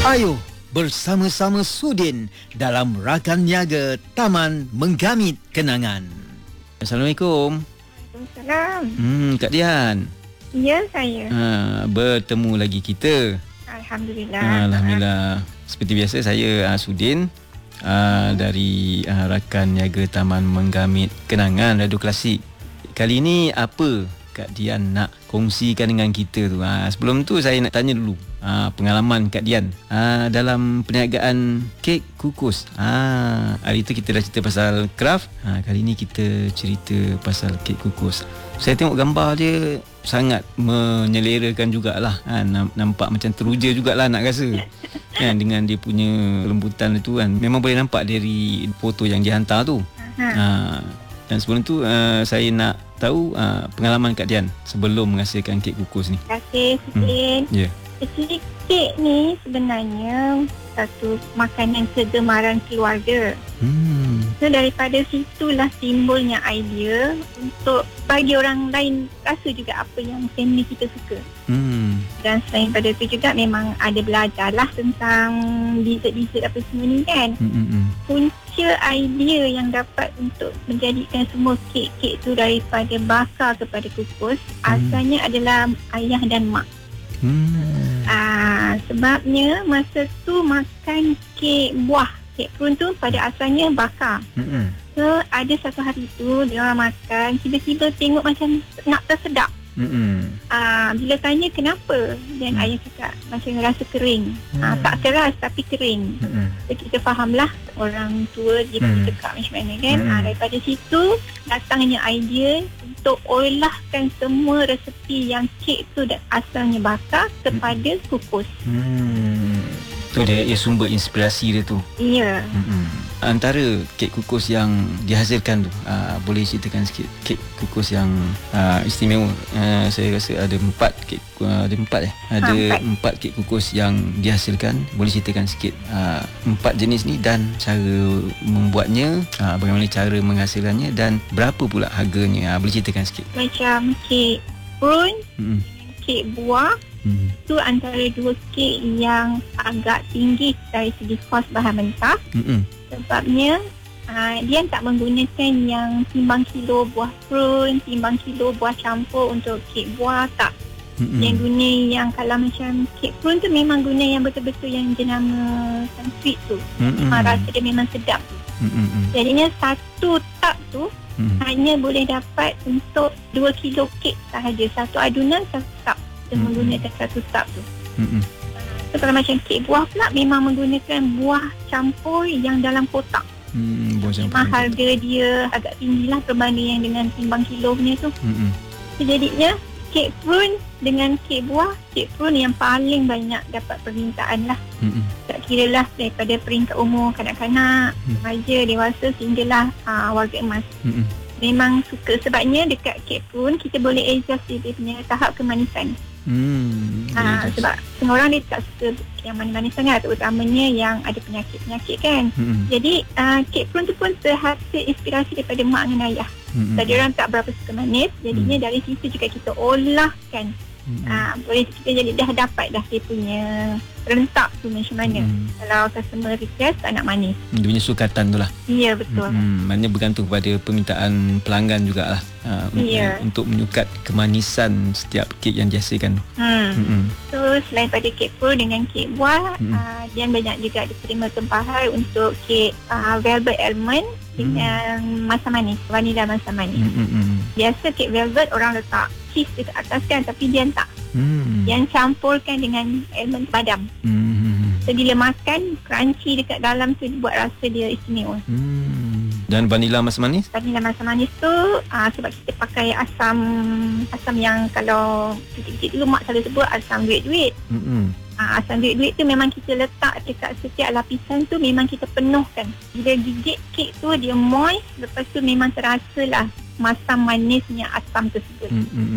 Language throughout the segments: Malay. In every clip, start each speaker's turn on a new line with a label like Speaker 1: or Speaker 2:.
Speaker 1: Ayo bersama-sama Sudin dalam Rakan Niaga Taman Menggamit Kenangan. Assalamualaikum.
Speaker 2: Waalaikumsalam.
Speaker 1: Kak Dian.
Speaker 2: Ya, saya.
Speaker 1: Bertemu lagi kita.
Speaker 2: Alhamdulillah.
Speaker 1: Alhamdulillah. Seperti biasa saya Sudin dari Rakan Niaga Taman Menggamit Kenangan Radio Klasik. Kali ini apa Kak Dian nak kongsikan dengan kita tu? Sebelum tu saya nak tanya dulu pengalaman Kak Dian dalam perniagaan kek kukus. Hari tu kita dah cerita pasal craft. Kali ni kita cerita pasal kek kukus. Saya tengok gambar dia sangat menyelerakan jugalah. Nampak macam teruja jugalah nak rasa. Kan, dengan dia punya lembutan itu kan. Memang boleh nampak dari foto yang dihantar tu. Dan sebelum tu saya nak tahu pengalaman Kak Dian sebelum menghasilkan kek kukus ni.
Speaker 2: Terima kasih, Sudin.
Speaker 1: Ya.
Speaker 2: Actually, kek ni sebenarnya satu makanan kegemaran keluarga. So daripada situlah timbulnya idea untuk bagi orang lain rasa juga apa yang family kita suka. Dan selain pada itu juga memang ada belajarlah tentang dessert-dessert apa semua ni kan. Punca idea yang dapat untuk menjadikan semua kek-kek tu daripada bakar kepada kukus asalnya adalah ayah dan mak. Sebabnya masa tu makan kek buah, kek prune tu pada asalnya bakar. So ada satu hari tu dia orang makan, tiba-tiba tengok macam nak tersedak. Bila tanya kenapa, dan ayah cakap macam rasa kering. Tak keras tapi kering. So kita fahamlah orang tua dia cakap macam mana kan. Daripada situ datangnya idea untuk olahkan semua resepi yang kek tu asalnya bakar kepada kukus.
Speaker 1: Tu dia sumber inspirasi dia tu.
Speaker 2: Ya.
Speaker 1: Antara kek kukus yang dihasilkan tu, boleh ceritakan sikit kek kukus yang istimewa. Saya rasa ada empat kek kukus yang dihasilkan. Boleh ceritakan sikit empat jenis ni dan cara membuatnya, bagaimana cara menghasilkannya dan berapa pula harganya. Boleh ceritakan sikit.
Speaker 2: Macam kek prune, kek buah, tu antara dua kek yang agak tinggi dari segi kos bahan mentah. Sebabnya dia tak menggunakan yang timbang kilo buah prune, timbang kilo buah campur untuk kek buah, tak. Yang guna yang kalau macam kek prune tu memang guna yang betul-betul yang jenama sweet tu. Rasa dia memang sedap tu. Jadinya satu tub tu hanya boleh dapat untuk 2 kilo kek sahaja. Satu adunan, satu tub. Kita menggunakan satu tub tu. So kalau macam kek buah pula memang menggunakan buah campur yang dalam kotak. Memang harga dia agak tinggi lah perbandingan dengan timbang kilo punya tu. So, jadinya kek prune dengan kek buah, kek prune yang paling banyak dapat permintaan lah. Tak kira lah daripada peringkat umur kanak-kanak, remaja, dewasa sehinggalah warga emas. Memang suka, sebabnya dekat kek prune kita boleh adjust dia punya tahap kemanisan. Sebab setengah orang dia tak suka yang manis-manis sangat, terutamanya yang ada penyakit-penyakit kan. Jadi kek prune tu pun terhasil inspirasi daripada mak dengan ayah. Tadi orang tak berapa suka manis, jadinya dari situ juga kita olahkan. Boleh kita jadi dah dapat dah dia punya rentak tu macam mana. Kalau customer request tak nak manis,
Speaker 1: dia punya sukatan tu lah.
Speaker 2: Ya, betul.
Speaker 1: Maknanya bergantung pada permintaan pelanggan jugalah. Untuk menyukat kemanisan setiap kek yang dihasilkan.
Speaker 2: So selain pada kek prune dengan kek buah, dia banyak juga diterima tempahan untuk kek velvet almond dengan masam manis, vanila masam manis. Biasa kek velvet orang letak cheese dekat atas kan, tapi dia tak. Yang campurkan dengan almond badam. So bila makan, crunchy dekat dalam tu buat rasa dia istimewa. Dan vanila masam manis? Vanila masam manis tu sebab kita pakai asam yang kalau kecil-kecil dulu mak selalu sebut asam duit-duit. Asam duit-duit tu memang kita letak dekat setiap lapisan tu, memang kita penuhkan. Bila gigit kek tu dia moist, lepas tu memang terasa lah masam manisnya asam tersebut.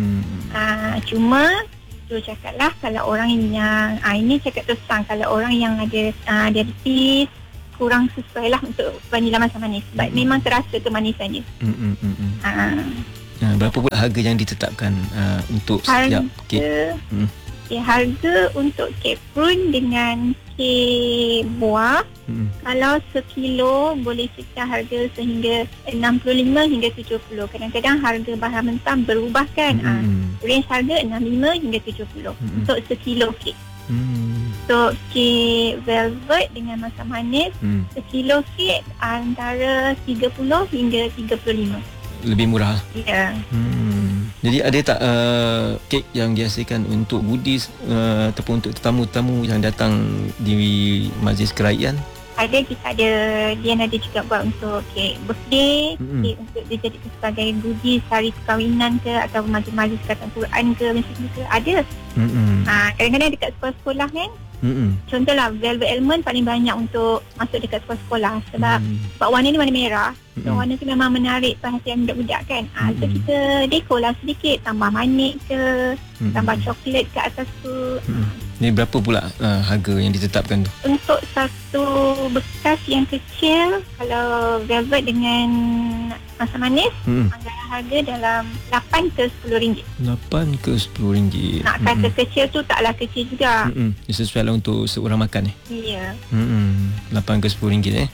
Speaker 2: Cuma tu cakap lah, kalau orang yang ini cakap terus terang, kalau orang yang ada diabetes kurang sesuai lah untuk vanila masam manis, sebab memang terasa kemanisan dia.
Speaker 1: Berapa pula harga yang ditetapkan untuk setiap kek?
Speaker 2: Okay, harga untuk kek prune dengan kek buah, kalau sekilo boleh kita harga sehingga 65 hingga 70. Kadang-kadang harga bahan mentah berubah kan. Range harga 65 hingga 70 untuk sekilo kek. Untuk kek velvet dengan masam manis, sekilo kek antara 30 hingga 35.
Speaker 1: Lebih murah.
Speaker 2: Ya.
Speaker 1: Jadi ada tak kek yang dihasilkan untuk goodies ataupun untuk tetamu-tetamu yang datang di majlis kerajaan?
Speaker 2: Ada, kita ada. Dian ada juga buat untuk kek birthday, kek untuk dijadikan sebagai goodies hari perkahwinan ke atau majlis-majlis khatam Quran ke, macam tu ke. Ada. Kadang-kadang dekat sekolah-sekolah kan. Contohlah Velvet Element paling banyak untuk masuk dekat sekolah-sekolah sebab warna ni warna merah. So warna tu memang menarik perhatian budak-budak kan. So kita dekor lah sedikit, tambah manik ke, tambah coklat ke atas tu.
Speaker 1: Ni berapa pula harga yang ditetapkan tu?
Speaker 2: Untuk satu bekas yang kecil, kalau velvet dengan masam manis, anggaran harga dalam 8 ke 10 ringgit.
Speaker 1: 8 ke 10 ringgit.
Speaker 2: Nak kata kecil tu taklah kecil juga.
Speaker 1: Sesuai lah untuk seorang makan
Speaker 2: Ya.
Speaker 1: 8 ke 10 ringgit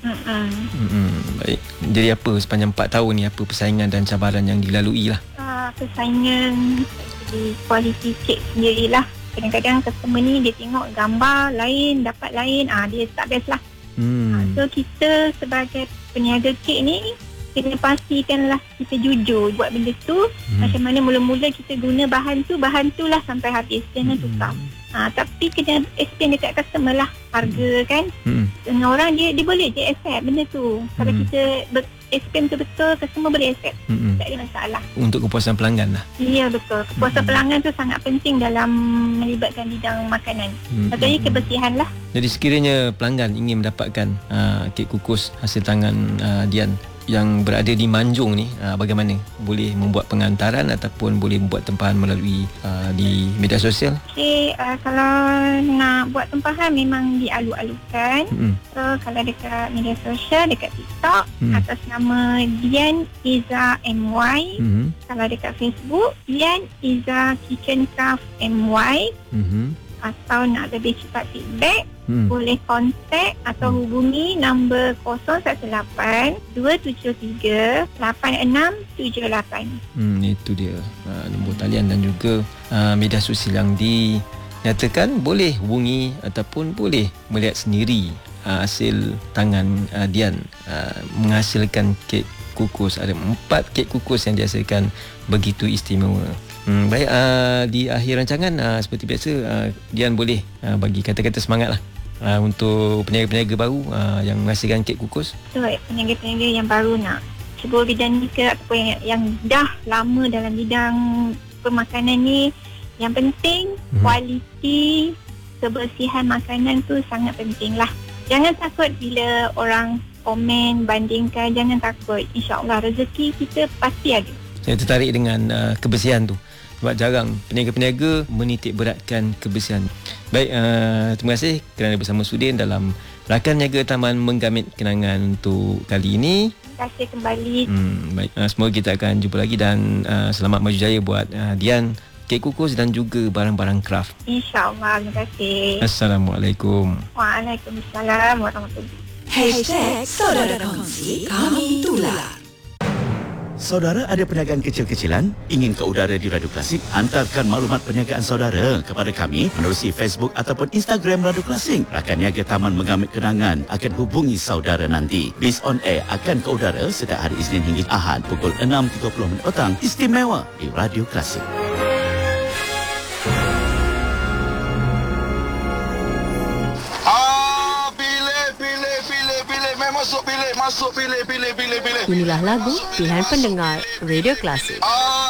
Speaker 1: Baik. Jadi apa sepanjang 4 tahun ni, apa persaingan dan cabaran yang dilalui lah?
Speaker 2: Persaingan di kualiti kek sendirilah. Kadang-kadang customer ni dia tengok gambar lain, dapat lain, dia tak best lah. So kita sebagai peniaga kek ni kena pastikanlah kita jujur buat benda tu. Macam mana mula-mula kita guna bahan tu lah sampai habis, jangan tukar. Tapi kena explain dekat customer lah harga kan. Dengan orang dia boleh je accept benda tu. Kalau kita explain betul-betul, customer boleh accept. Tak ada masalah.
Speaker 1: Untuk kepuasan pelanggan lah.
Speaker 2: Ya, betul. Kepuasan pelanggan tu sangat penting dalam melibatkan bidang makanan. Contohnya kebersihan lah.
Speaker 1: Jadi sekiranya pelanggan ingin mendapatkan kek kukus hasil tangan Dian yang berada di Manjung ni, bagaimana? Boleh membuat pengantaran ataupun boleh membuat tempahan melalui di media sosial?
Speaker 2: Okay, kalau nak buat tempahan memang dialu-alukan. So kalau dekat media sosial, dekat TikTok atas nama Dian Iza MY. Kalau dekat Facebook, Dian Iza Kitchen Craft MY. Atau nak lebih cepat feedback, boleh kontak atau hubungi nombor 018-273-8678.
Speaker 1: Itu dia nombor talian dan juga media sosial yang dinyatakan. Boleh hubungi ataupun boleh melihat sendiri hasil tangan Dian menghasilkan kek kukus. Ada 4 kek kukus yang dihasilkan begitu istimewa. Baik, di akhir rancangan seperti biasa Dian boleh bagi kata-kata semangat lah untuk peniaga-peniaga baru yang menghasilkan kek kukus.
Speaker 2: Betul, peniaga-peniaga yang baru nak cuba bidang ni ke ataupun yang dah lama dalam bidang pemakanan ni, yang penting kualiti kebersihan makanan tu sangat penting lah. Jangan takut bila orang komen, bandingkan, jangan takut. InsyaAllah rezeki kita pasti ada.
Speaker 1: Saya tertarik dengan kebersihan tu sebab jarang peniaga-peniaga menitik beratkan kebersihan. Baik, terima kasih kerana bersama Sudin dalam Rakan Niaga Taman Menggamit Kenangan untuk kali ini.
Speaker 2: Terima kasih kembali.
Speaker 1: Baik, semoga kita akan jumpa lagi dan selamat maju jaya buat Dian kek kukus dan juga barang-barang craft.
Speaker 2: InsyaAllah, terima kasih.
Speaker 1: Assalamualaikum.
Speaker 2: Waalaikumsalam warahmatullahi.
Speaker 3: #Saudara Kongsi, kami tular.
Speaker 4: Saudara ada perniagaan kecil-kecilan? Ingin ke udara di Radio Klasik? Hantarkan maklumat perniagaan saudara kepada kami menerusi Facebook ataupun Instagram Radio Klasik. Rakan Niaga Taman Menggamit Kenangan akan hubungi saudara nanti. Bis on air akan ke udara setiap hari Isnin hingga Ahad pukul 6.30 petang. Istimewa di Radio Klasik.
Speaker 5: Masuk pilih. Inilah lagu pilihan pendengar Radio Klasik.